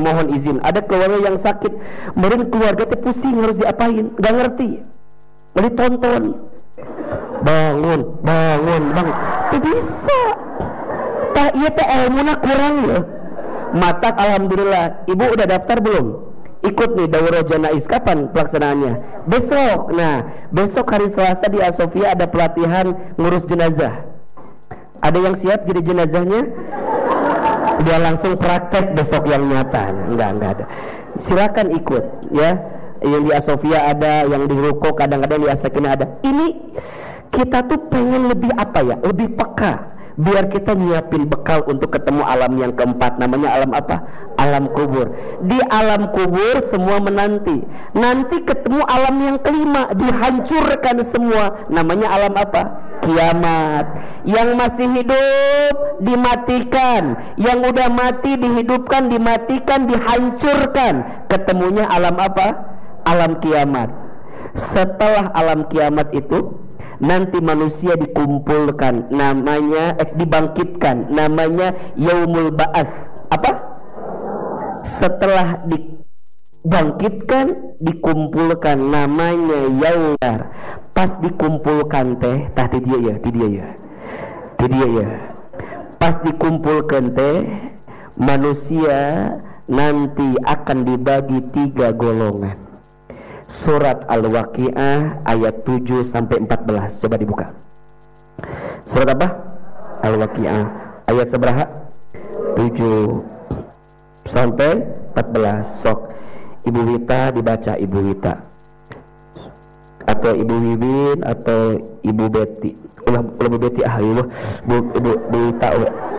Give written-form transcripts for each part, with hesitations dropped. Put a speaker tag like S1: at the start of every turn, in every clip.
S1: mohon izin. Ada keluarga yang sakit, meureun keluarga teh pusing harus diapain, gak ngerti. Mari tonton. Bangun, bang. Teu bisa. Tah ieu teh ilmuna kurang ya. Matak alhamdulillah. Ibu udah daftar belum? Ikut nih daurah janais, kapan pelaksanaannya? Besok. Nah, besok hari Selasa di Asofia ada pelatihan ngurus jenazah. Ada yang siap jadi jenazahnya? Dia langsung praktek besok yang nyata. Enggak ada. Silakan ikut ya. Yang di Asofia ada, yang di Ruko kadang-kadang di Asakina ada. Ini kita tuh pengen lebih apa ya? Lebih peka. Biar kita nyiapin bekal untuk ketemu alam yang keempat. Namanya alam apa? Alam kubur. Di alam kubur semua menanti. Nanti ketemu alam yang kelima, dihancurkan semua. Namanya alam apa? Kiamat. Yang masih hidup dimatikan, yang udah mati dihidupkan, dimatikan, dihancurkan. Ketemunya alam apa? Alam kiamat. Setelah alam kiamat itu nanti manusia dikumpulkan, namanya dibangkitkan, namanya yaumul ba'ats. Apa? Setelah dibangkitkan, dikumpulkan, namanya yaumar. Pas dikumpulkan teh, tah ti dia ya. Pas dikumpulkan teh, manusia nanti akan dibagi 3 golongan. Surat Al-Waqi'ah ayat 7 sampai 14. Coba dibuka. Surat apa? Al-Waqi'ah ayat seberapa? 7 sampai 14. Sok Ibu Wita dibaca, Ibu Wita atau Ibu Wiwin atau Ibu Betty. Ulah Bu Betty Ibu Wita.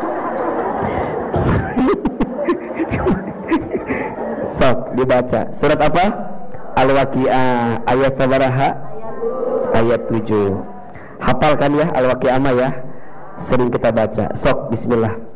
S1: Sok dibaca. Surat apa? Al-Waqi'ah ayat sabaraha? Ayat 7. Hafalkan ya Al-Waqi'ah ya. Sering kita baca. Sok bismillah.